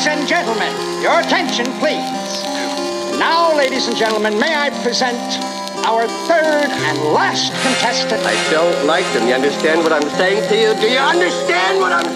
Ladies and gentlemen, your attention, please. Now, ladies and gentlemen, may I present our third and last contestant. I don't like them. You understand what I'm saying to you? Do you understand what I'm